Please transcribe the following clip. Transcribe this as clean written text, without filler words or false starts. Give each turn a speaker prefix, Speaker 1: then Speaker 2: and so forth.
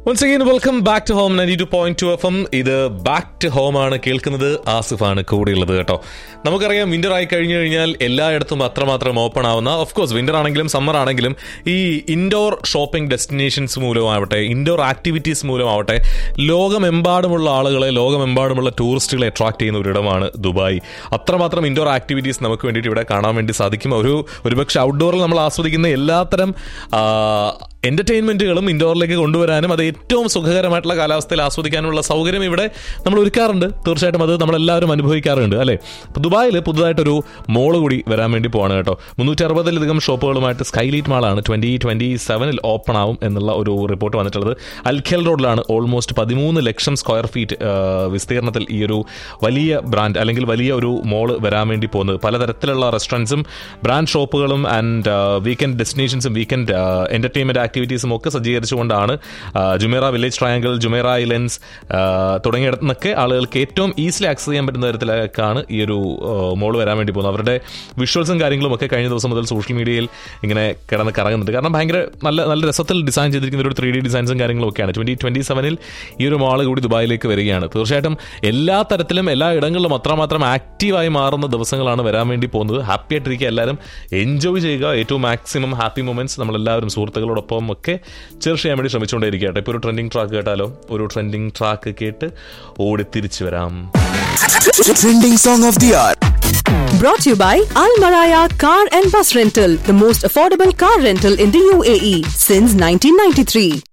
Speaker 1: Once again, welcome back to Home 92.2 FM. ഇത് back to home ആണ് കേൾക്കുന്നത്. ആസിഫാണ് കൂടെയുള്ളത് കേട്ടോ. നമുക്കറിയാം വിന്റർ ആയി കഴിഞ്ഞു കഴിഞ്ഞാൽ എല്ലായിടത്തും അത്രമാത്രം ഓപ്പൺ ആവുന്ന, ഓഫ് കോഴ്സ് വിന്റർ ആണെങ്കിലും സമ്മർ ആണെങ്കിലും ഈ indoor shopping destinations മൂലമാവട്ടെ, indoor activities മൂലമാവട്ടെ, ലോകമെമ്പാടുമുള്ള ആളുകളെ, ലോകമെമ്പാടുമുള്ള ടൂറിസ്റ്റുകളെ അട്രാക്ട് ചെയ്യുന്ന ഒരിടമാണ് ദുബായ്. അത്രമാത്രം ഇൻഡോർ ആക്ടിവിറ്റീസ് നമുക്ക് വേണ്ടിയിട്ട് ഇവിടെ കാണാൻ വേണ്ടി സാധിക്കും. ഒരുപക്ഷെ ഔട്ട്ഡോറിൽ നമ്മൾ ആസ്വദിക്കുന്ന എല്ലാത്തരം എന്റർടൈൻമെന്റുകളും ഇൻഡോറിലേക്ക് കൊണ്ടുവരാനും അത് ഏറ്റവും സുഖകരമായിട്ടുള്ള കാലാവസ്ഥയിൽ ആസ്വദിക്കാനുള്ള സൗകര്യം ഇവിടെ നമ്മൾ ഒരുക്കാറുണ്ട്. തീർച്ചയായിട്ടും അത് നമ്മളെല്ലാവരും അനുഭവിക്കാറുണ്ട് അല്ലേ. അപ്പോൾ ദുബായിൽ പുതുതായിട്ടൊരു മോള് കൂടി വരാൻ വേണ്ടി പോവാണ് കേട്ടോ. 360-ലധികം ഷോപ്പുകളുമായിട്ട് സ്കൈലൈറ്റ് മാളാണ് 2027 ഓപ്പൺ ആവും എന്നുള്ള ഒരു റിപ്പോർട്ട് വന്നിട്ടുള്ളത്. അൽഖൽ റോഡിലാണ് ഓൾമോസ്റ്റ് 13 ലക്ഷം സ്ക്വയർ ഫീറ്റ് വിസ്തീർണത്തിൽ ഈ ഒരു വലിയ ബ്രാൻഡ് അല്ലെങ്കിൽ വലിയ ഒരു മോള് വരാൻ വേണ്ടി പോകുന്നത്. പലതരത്തിലുള്ള റെസ്റ്റോറൻറ്റ്സും brand ഷോപ്പുകളും and weekend ഡെസ്റ്റിനേഷൻസും weekend entertainment ആക്ടിവിറ്റീസും ഒക്കെ സജ്ജീകരിച്ചുകൊണ്ടാണ് Jumeirah village triangle, Jumeirah islands തുടങ്ങിയിടത്തു നിന്നൊക്കെ ആളുകൾക്ക് ഏറ്റവും ഈസിലി ആക്സസ് ചെയ്യാൻ പറ്റുന്ന തരത്തിലേക്കാണ് ഈ ഒരു മോള് വരാൻ വേണ്ടി പോകുന്നത്. അവരുടെ വിഷ്വൽസും കാര്യങ്ങളും ഒക്കെ കഴിഞ്ഞ ദിവസം മുതൽ സോഷ്യൽ മീഡിയയിൽ ഇങ്ങനെ കിടന്ന് കറങ്ങുന്നുണ്ട്. കാരണം ഭയങ്കര നല്ല രസത്തിൽ ഡിസൈൻ ചെയ്തിരിക്കുന്ന ഒരു 3D ഡിസൈൻസും കാര്യങ്ങളും ഒക്കെയാണ്. 2027 ഈ ഒരു മോള് കൂടി ദുബായിലേക്ക് വരികയാണ്. തീർച്ചയായിട്ടും എല്ലാ തരത്തിലും എല്ലാ ഇടങ്ങളിലും അത്രമാത്രം ആക്റ്റീവായി മാറുന്ന ദിവസങ്ങളാണ് വരാൻ വേണ്ടി പോകുന്നത്. ഹാപ്പി ആയിട്ടിരിക്കുക, എല്ലാവരും എൻജോയ് ചെയ്യുക. ഏറ്റവും മാക്സിമം ഹാപ്പി മൊമെന്റ്സ് നമ്മളെല്ലാവരും സുഹൃത്തുക്കളോടൊപ്പം ഒക്കെ ഷെയർ ചെയ്യാൻ വേണ്ടി ശ്രമിച്ചുകൊണ്ടേയിരിക്കട്ടെ. ഇപ്പോൾ ഒരു ട്രെൻഡിങ് ട്രാക്ക് കേട്ടാലോ? ഒരു ട്രെൻഡിങ് ട്രാക്ക് കേട്ട് ഓടി തിരിച്ചു വരാം.
Speaker 2: Trending song of the hour.
Speaker 3: Brought to you by Al Maraya Car and Bus Rental, the most affordable car rental in the UAE since 1993.